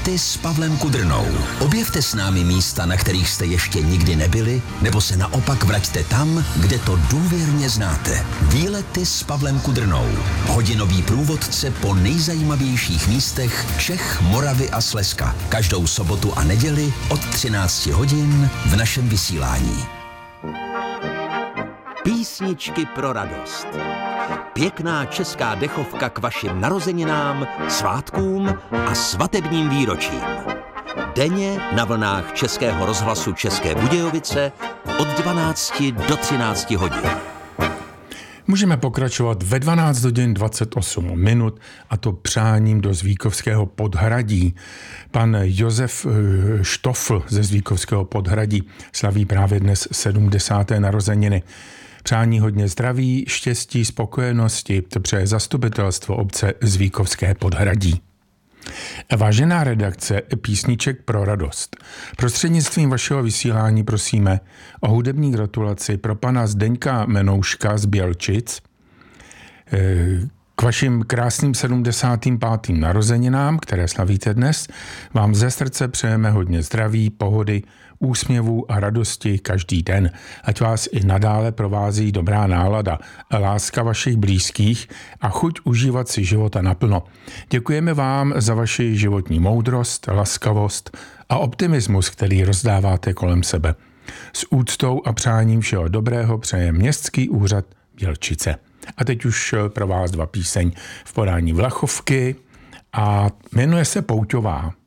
Výlety s Pavlem Kudrnou. Objevte s námi místa, na kterých jste ještě nikdy nebyli, nebo se naopak vraťte tam, kde to důvěrně znáte. Výlety s Pavlem Kudrnou. Hodinový průvodce po nejzajímavějších místech Čech, Moravy a Slezska. Každou sobotu a neděli od 13 hodin v našem vysílání. Písničky pro radost. Pěkná česká dechovka k vašim narozeninám, svátkům a svatebním výročím. Denně na vlnách Českého rozhlasu České Budějovice od 12 do 13 hodin. Můžeme pokračovat ve 12 hodin 28 minut, a to přáním do Zvíkovského Podhradí. Pan Josef Štofl ze Zvíkovského Podhradí slaví právě dnes 70. narozeniny. Přání hodně zdraví, štěstí, spokojenosti, to přeje zastupitelstvo obce Zvíkovské Podhradí. Vážená redakce Písniček pro radost. Prostřednictvím vašeho vysílání prosíme o hudební gratulaci pro pana Zdeňka Menouška z Bělčic k vašim krásným 75. narozeninám, které slavíte dnes. Vám ze srdce přejeme hodně zdraví, pohody, úsměvů a radosti každý den. Ať vás i nadále provází dobrá nálada, láska vašich blízkých a chuť užívat si života naplno. Děkujeme vám za vaši životní moudrost, laskavost a optimismus, který rozdáváte kolem sebe. S úctou a přáním všeho dobrého přeje Městský úřad Bělčice. A teď už pro vás 2 píseň v podání Vlachovky a jmenuje se Pouťová.